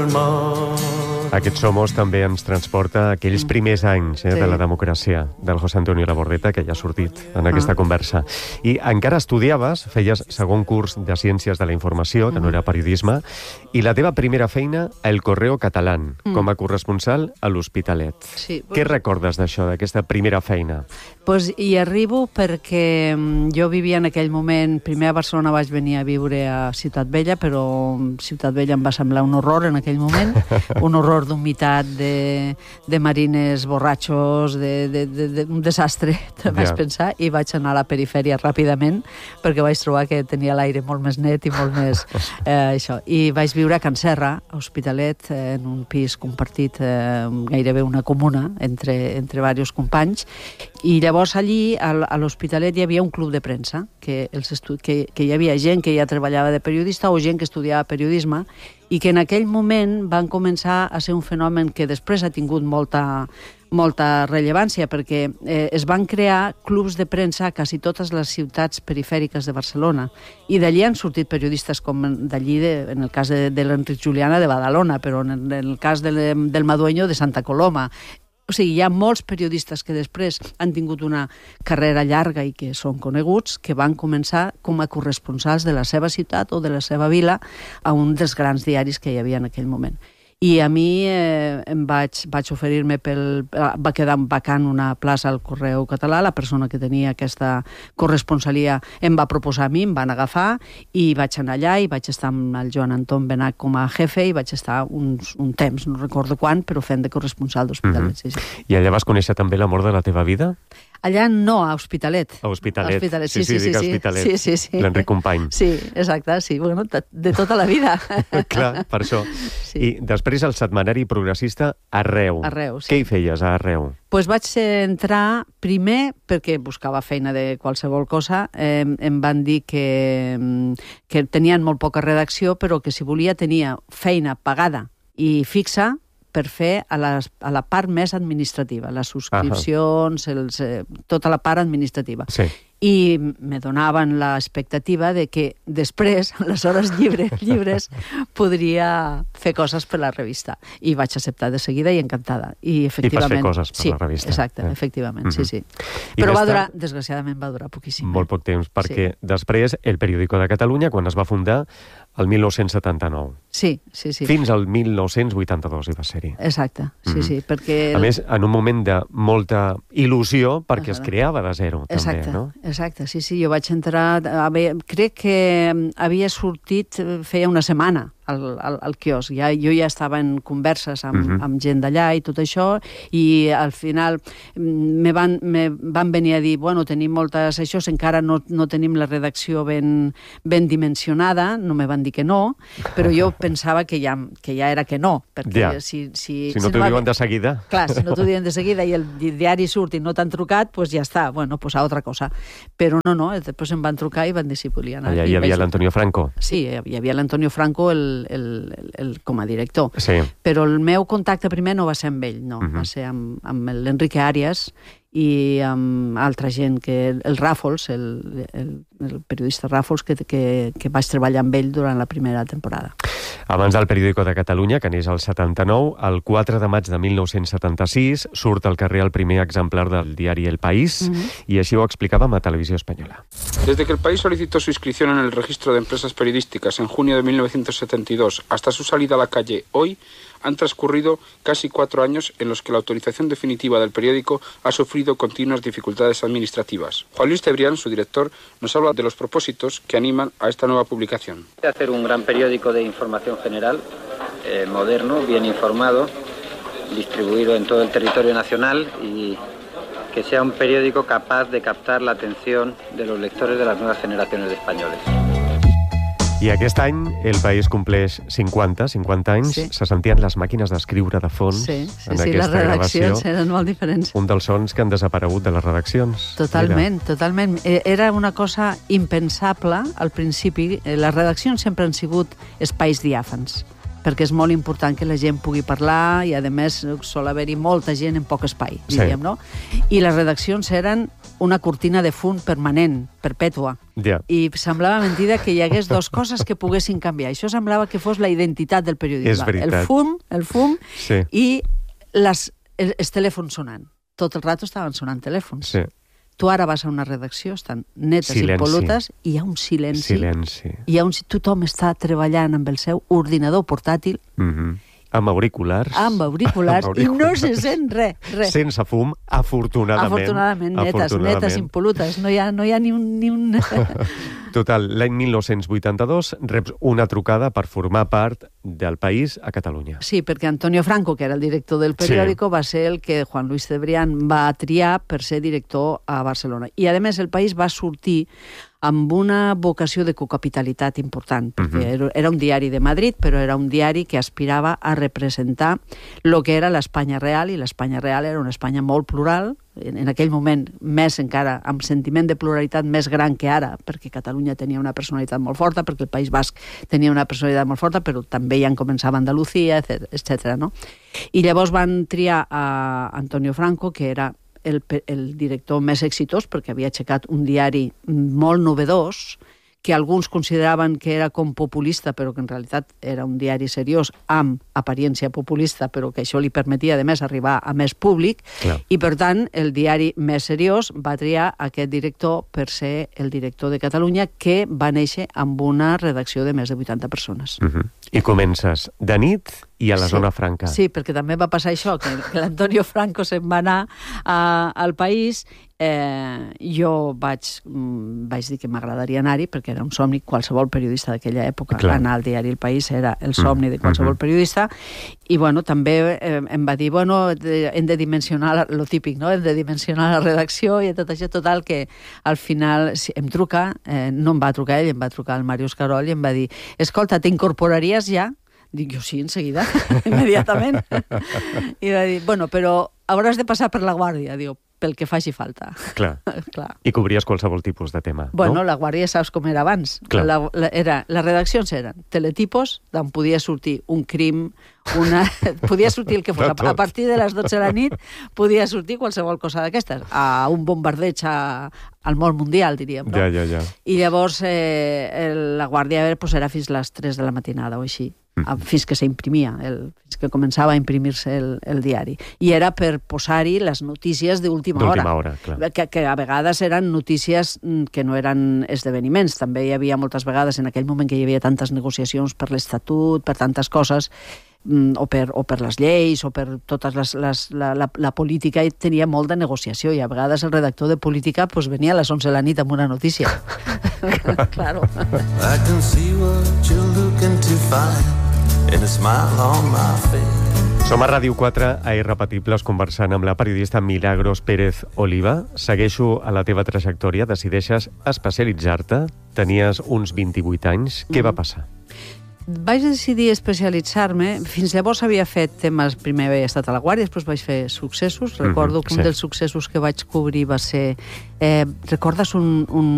Aquest Somos també ens transporta a aquells primers anys de la democràcia del José Antonio Labordeta, que ja ha sortit en aquesta conversa. I encara estudiaves, feies segon curs de Ciències de la Informació, que no era periodisme, i la teva primera feina, El Correo Catalán, com a corresponsal a l'Hospitalet. Sí, Què recordes d'això, d'aquesta primera feina? Pues hi arribo perquè jo vivia en aquell moment, primer a Barcelona vaig venir a viure a Ciutat Vella, però Ciutat Vella em va semblar un horror en aquell moment, un horror d'humitat, de marines borratxos, un desastre, vaig pensar, i vaig anar a la perifèria ràpidament, perquè vaig trobar que tenia l'aire molt més net i molt més això. I vaig viure a Can Serra, a Hospitalet, en un pis compartit, gairebé una comuna, entre diversos companys, i llavors allí, a l'Hospitalet, hi havia un club de premsa, que hi havia gent que ja treballava de periodista o gent que estudiava periodisme, i que en aquell moment van començar a ser un fenomen que després ha tingut molta rellevància, perquè es van crear clubs de premsa a quasi totes les ciutats perifèriques de Barcelona, i d'allí han sortit periodistes com d'allí, en el cas de l'Enric Juliana, de Badalona, però en el cas del Madueño, de Santa Coloma. O sigui, hi ha molts periodistes que després han tingut una carrera llarga i que són coneguts, que van començar com a corresponsals de la seva ciutat o de la seva vila a un dels grans diaris que hi havia en aquell moment. I a mi vaig oferir-me va quedar vacant una plaça al Correu Català, la persona que tenia aquesta corresponsalia em va proposar a mi, em van agafar i vaig anar allà i vaig estar amb el Joan Anton Benach com a jefe i vaig estar un temps, no recordo quan, però fent de corresponsal d'Hospitalet. Sí. I allà vas conèixer també l'amor de la teva vida? Allà no, a Hospitalet. A Hospitalet. Sí, dic Hospitalet. Sí. L'Enric Company. Sí, exacte, sí. Bueno, de tota la vida. Clar, per això. Sí. I després el setmanari progressista Arreu. Arreu, sí. Què hi feies a Arreu? Pues vaig entrar primer perquè buscava feina de qualsevol cosa. Em van dir que tenien molt poca redacció, però que si volia tenia feina pagada i fixa per fer a la part més administrativa, les subscripcions, tota la part administrativa. Sí. I me donaven l'expectativa de que després, a les hores lliures, podria fer coses per la revista. I vaig acceptar de seguida i encantada. I efectivament... I vas fer coses per la revista. Exacte, efectivament, sí. Però desgraciadament va durar poquíssim. Molt poc temps, perquè després El Periódico de Catalunya, quan es va fundar, el 1979. Sí. Fins al 1982 hi va ser-hi. Exacte, sí, perquè... A més, en un moment de molta il·lusió, perquè es creava de zero, també, no? Exacte, sí, jo vaig entrar... Crec que havia sortit feia una setmana al quiosc. Jo ja estava en converses amb gent d'allà i tot això, i al final me van venir a dir, bueno, tenim moltes... Això encara no tenim la redacció ben dimensionada, no me van dir que no, però jo pensava que ja era que no, perquè si no t'ho diuen de seguida. Clar, si no t'ho diuen de seguida i el diari surt i no t'han trucat, doncs ja està, bueno, pues a altra cosa. Però no, després em van trucar i van dir si volia anar. Allà hi havia l'Antonio Franco. Sí, hi havia l'Antonio Franco com a director. Sí. Però el meu contacte primer no va ser amb ell, no. Va ser amb l'Enrique Arias i amb altra gent, el Ràfols, el periodista Ràfols, que vaig treballar amb ell durant la primera temporada. Abans del Periódico de Catalunya, que neix al 79, el 4 de maig de 1976 surt al carrer el primer exemplar del diari El País, i així ho explicàvem a Televisió Espanyola. Desde que el país solicitó su inscripción en el registro de empresas periodísticas en junio de 1972 hasta su salida a la calle hoy, han transcurrido casi 4 años en los que la autorización definitiva del periódico ha sufrido continuas dificultades administrativas. Juan Luis Cebrián, su director, nos habla de los propósitos que animan a esta nueva publicación. Hacer un gran periódico de información general, moderno, bien informado, distribuido en todo el territorio nacional y que sea un periódico capaz de captar la atención de los lectores de las nuevas generaciones de españoles. I aquest any El País compleix 50 anys, se sentien les màquines d'escriure de fons en aquesta les redaccions eren molt diferents. Un dels sons que han desaparegut de les redaccions. Totalment. Era una cosa impensable al principi. Les redaccions sempre han sigut espais diàfans, perquè és molt important que la gent pugui parlar i, a més, sol haver-hi molta gent en poc espai, diríem, no? I les redaccions eren una cortina de fum permanent, perpètua. Ja. I semblava mentida que hi hagués dues coses que poguessin canviar. Això semblava que fos la identitat del periodisme. És veritat. El fum Sí. i els telèfons sonant. Tot el rato estaven sonant telèfons. Sí. Tu ara vas a una redacció, estan netes i impolutes, i hi ha un silenci. Silenci. Tothom està treballant amb el seu ordinador portàtil, Amb auriculars. amb auriculars, i no se sent res. Sense fum, afortunadament. Afortunadament, netes, impolutes. No hi ha ni un... Total, l'any 1982 reps una trucada per formar part del País a Catalunya. Sí, perquè Antonio Franco, que era el director del periòdico, va ser el que Juan Luis Cebrián va triar per ser director a Barcelona. I, a més, el País va sortir amb una vocació de cocapitalitat important, perquè era un diari de Madrid, però era un diari que aspirava a representar el que era l'Espanya real, i l'Espanya real era una Espanya molt plural, en aquell moment més encara, amb sentiment de pluralitat més gran que ara, perquè Catalunya tenia una personalitat molt forta, perquè el País Basc tenia una personalitat molt forta, però també ja en començava Andalucía, etc. No? I llavors van triar a Antonio Franco, que era el director més exitós, perquè havia aixecat un diari molt novedós, que alguns consideraven que era com populista, però que en realitat era un diari seriós, amb apariència populista, però que això li permetia, a més, arribar a més públic. Clar. I, per tant, el diari més seriós va triar aquest director per ser el director de Catalunya, que va néixer amb una redacció de més de 80 persones. I comences de nit i a la zona franca. Sí, perquè també va passar això, que l'Antonio Franco se'n va anar al País. Jo vaig dir que m'agradaria anar-hi, perquè era un somni, qualsevol periodista d'aquella època. Clar. Anar al diari El País era el somni de qualsevol periodista. I, bueno, també em va dir, bueno, hem de dimensionar, lo típic, no? Hem de dimensionar la redacció i tot això. Total, que al final em truca, no em va trucar ell, em va trucar el Màrius Carol i em va dir, escolta, t'incorporaries ja? Dic, jo sí, enseguida, immediatament. I va dir, bueno, però hauràs de passar per la guàrdia, diu, pel que faci falta. Clar. Clar. I cobries qualsevol tipus de tema, Bueno, no? la guàrdia saps com era abans. Clar. Les redaccions eren teletipos, d'on podia sortir un crim, podia sortir el que fos. A partir de les 12 de la nit podia sortir qualsevol cosa d'aquestes. A un bombardeig al món mundial, diríem. No? Ja. I llavors la guàrdia era fins les 3 de la matinada o així. Fins que s'imprimia, fins que començava a imprimir-se el diari. I era per posar-hi les notícies d'última hora. D'última hora, clar. Que a vegades eren notícies que no eren esdeveniments. També hi havia moltes vegades, en aquell moment que hi havia tantes negociacions per l'Estatut, per tantes coses, o per les lleis, o per tota la política, i tenia molt de negociació, i a vegades el redactor de política venia a les 11 de la nit amb una notícia. Claro. I can see what you're looking to find in a smile on my face. Som a Ràdio 4, a Irrepetibles, conversant amb la periodista Milagros Pérez Oliva. Segueixo a la teva trajectòria, decideixes especialitzar-te, tenies uns 28 anys. Què va passar? Vaig decidir especialitzar-me. Fins llavors havia fet temes, primer havia estat a la Guàrdia, després vaig fer successos. Recordo que un dels successos que vaig cobrir va ser... recordes un